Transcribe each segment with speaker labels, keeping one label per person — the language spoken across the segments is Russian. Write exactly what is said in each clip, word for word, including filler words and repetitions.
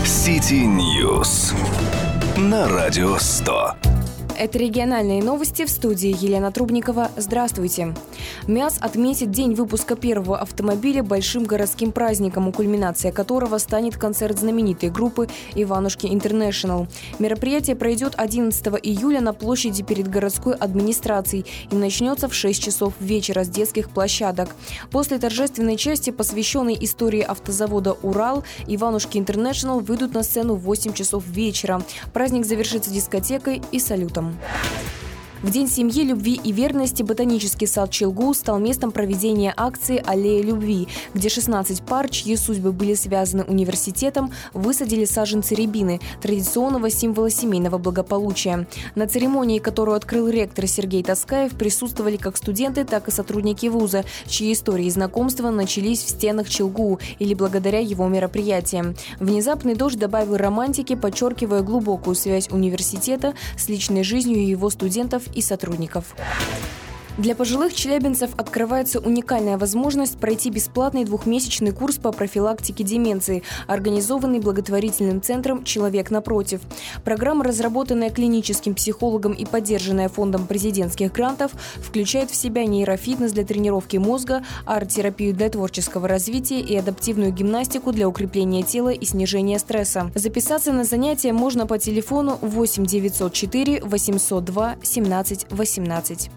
Speaker 1: City News на Радио сто.
Speaker 2: Это региональные новости, в студии Елена Трубникова. Здравствуйте. МИАС отметит день выпуска первого автомобиля большим городским праздником, кульминация которого станет концерт знаменитой группы «Иванушки Интернешнл». Мероприятие пройдет одиннадцатого июля на площади перед городской администрацией и начнется в шесть часов вечера с детских площадок. После торжественной части, посвященной истории автозавода «Урал», «Иванушки Интернешнл» выйдут на сцену в восемь часов вечера. Праздник завершится дискотекой и салютом. В День семьи, любви и верности ботанический сад Челгу стал местом проведения акции «Аллея любви», где шестнадцать пар, чьи судьбы были связаны университетом, высадили саженцы рябины, традиционного символа семейного благополучия. На церемонии, которую открыл ректор Сергей Таскаев, присутствовали как студенты, так и сотрудники вуза, чьи истории и знакомства начались в стенах Челгу или благодаря его мероприятиям. Внезапный дождь добавил романтики, подчеркивая глубокую связь университета с личной жизнью его студентов и сотрудников. Для пожилых челябинцев открывается уникальная возможность пройти бесплатный двухмесячный курс по профилактике деменции, организованный благотворительным центром «Человек напротив». Программа, разработанная клиническим психологом и поддержанная фондом президентских грантов, включает в себя нейрофитнес для тренировки мозга, арт-терапию для творческого развития и адаптивную гимнастику для укрепления тела и снижения стресса. Записаться на занятия можно по телефону восемь девятьсот четыре восемьсот два семнадцать восемнадцать.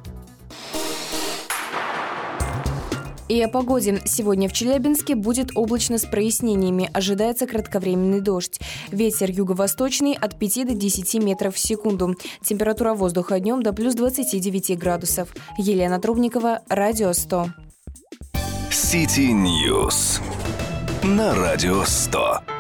Speaker 2: И о погоде. Сегодня в Челябинске будет облачно с прояснениями. Ожидается кратковременный дождь. Ветер юго-восточный от пяти до десяти метров в секунду. Температура воздуха днем до плюс двадцати девяти градусов. Елена Трубникова, Радио сто.
Speaker 1: City News на Радио сто.